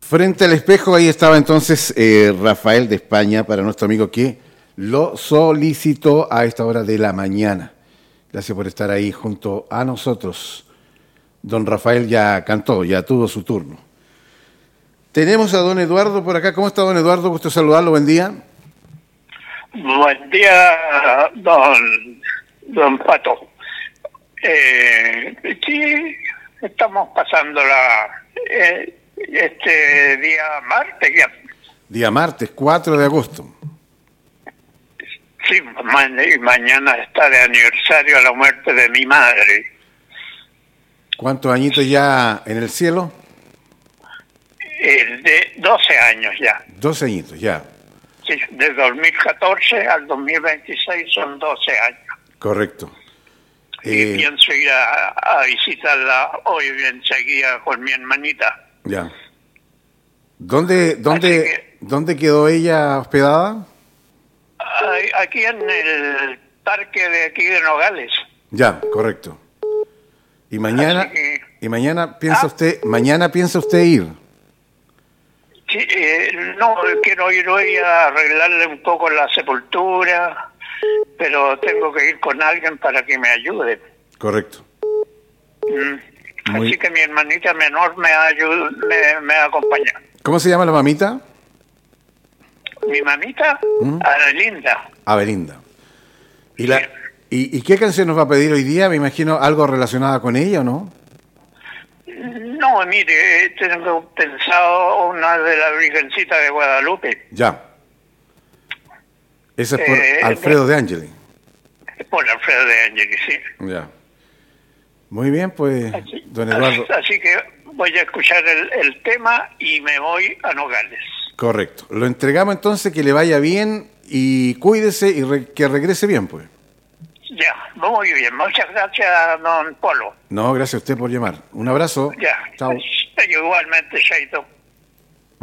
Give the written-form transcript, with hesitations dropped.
Frente al espejo, ahí estaba entonces Rafael de España, para nuestro amigo que lo solicitó a esta hora de la mañana. Gracias por estar ahí junto a nosotros. Don Rafael ya cantó, ya tuvo su turno. Tenemos a don Eduardo por acá. ¿Cómo está, don Eduardo? Gusto saludarlo, buen día. Buen día, don Pato. Sí, estamos pasando este día martes ya. Día martes, 4 de agosto. Sí, y mañana está de aniversario la muerte de mi madre. ¿Cuántos añitos ya en el cielo? De 12 años ya. 12 añitos, ya. Sí, de 2014 al 2026 son 12 años. Correcto. Y pienso ir a visitarla hoy enseguida con mi hermanita. Ya. ¿Dónde quedó ella hospedada? Aquí en el parque de aquí de Nogales. Ya, correcto. Y mañana piensa usted ir. Sí, no, quiero ir hoy a arreglarle un poco la sepultura, pero tengo que ir con alguien para que me ayude. Correcto. Así que mi hermanita menor me acompaña. ¿Cómo se llama la mamita? Mi mamita, Adelinda. Abelinda. ¿Y qué canción nos va a pedir hoy día? Me imagino algo relacionado con ella, ¿o no? No, mire, tengo pensado una de la Virgencita de Guadalupe. Ya. Esa es por Alfredo de Angeli. Por Alfredo de Angeli, sí. Ya. Muy bien, pues, don Eduardo. Así que voy a escuchar el tema y me voy a Nogales. Correcto. Lo entregamos entonces, que le vaya bien y cuídese y que regrese bien, pues. Ya, muy bien. Muchas gracias, don Polo. No, gracias a usted por llamar. Un abrazo. Ya. Chao. Igualmente, Chaito.